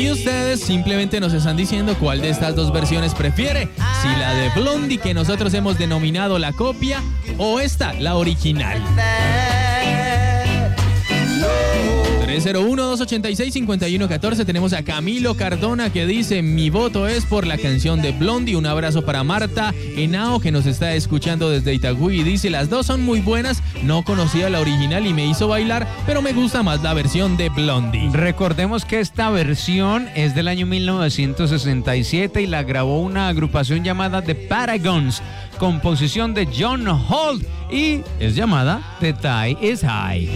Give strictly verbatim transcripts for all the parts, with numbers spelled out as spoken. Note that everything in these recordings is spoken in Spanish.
Y ustedes simplemente nos están diciendo cuál de estas dos versiones prefiere. Si la de Blondie, que nosotros hemos denominado la copia, o esta, la original. tres cero uno, dos ochenta y seis, cincuenta y uno catorce. Tenemos a Camilo Cardona que dice: mi voto es por la canción de Blondie. Un abrazo para Marta Henao, que nos está escuchando desde Itagüí, y dice: las dos son muy buenas, no conocía la original y me hizo bailar, pero me gusta más la versión de Blondie. Recordemos que esta versión es del año mil novecientos sesenta y siete y la grabó una agrupación llamada The Paragons, composición de John Holt, y es llamada The Tide is High.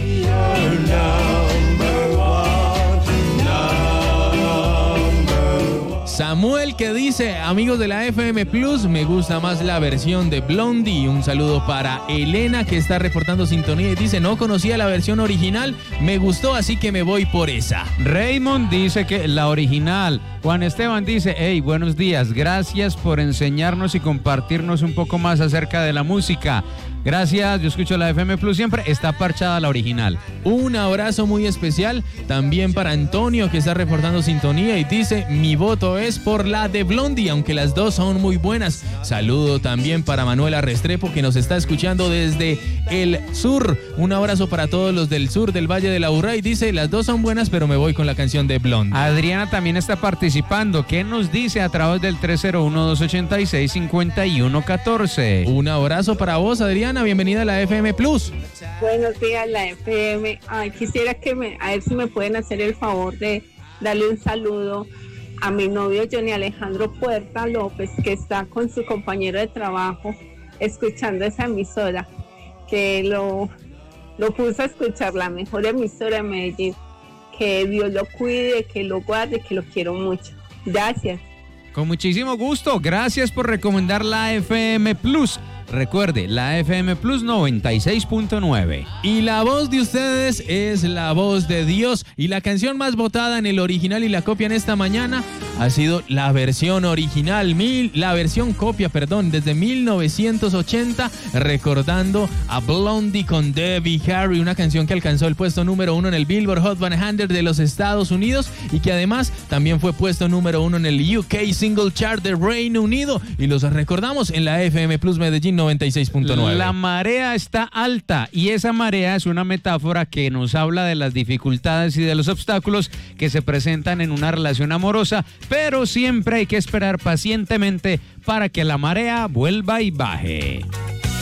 Samuel que dice: amigos de la F M Plus, me gusta más la versión de Blondie. Un saludo para Elena, que está reportando sintonía y dice: no conocía la versión original, me gustó, así que me voy por esa. Raymond dice que la original. Juan Esteban dice: hey, buenos días, gracias por enseñarnos y compartirnos un poco más acerca de la música. Gracias, yo escucho la F M Plus siempre, está parchada la original. Un abrazo muy especial también para Antonio, que está reportando sintonía y dice: mi voto es por la de Blondie, aunque las dos son muy buenas. Saludo también para Manuela Restrepo, que nos está escuchando desde el sur. Un abrazo para todos los del sur del Valle de la Urra, y dice: las dos son buenas, pero me voy con la canción de Blondie. Adriana también está participando. ¿Qué nos dice a través del tres cero uno, dos ochenta y seis, cincuenta y uno catorce? Un abrazo para vos, Adriana. Bienvenida a la F M Plus. Buenos días, la F M. Ay, quisiera que me, a ver si me pueden hacer el favor de darle un saludo a mi novio Johnny Alejandro Puerta López, que está con su compañero de trabajo escuchando esa emisora, que lo, lo puso a escuchar, la mejor emisora de Medellín. Que Dios lo cuide, que lo guarde, que lo quiero mucho. Gracias. Con muchísimo gusto. Gracias por recomendar la F M Plus. Recuerde, la F M Plus noventa y seis punto nueve. Y la voz de ustedes es la voz de Dios. Y la canción más votada en el original y la copia en esta mañana ha sido la versión original, mil, la versión copia, perdón, desde mil novecientos ochenta, recordando a Blondie con Debbie Harry, una canción que alcanzó el puesto número uno en el Billboard Hot cien de los Estados Unidos y que además también fue puesto número uno en el U K Single Chart de Reino Unido. Y los recordamos en la F M Plus Medellín noventa y seis punto nueve. La marea está alta, y esa marea es una metáfora que nos habla de las dificultades y de los obstáculos que se presentan en una relación amorosa, pero siempre hay que esperar pacientemente para que la marea vuelva y baje.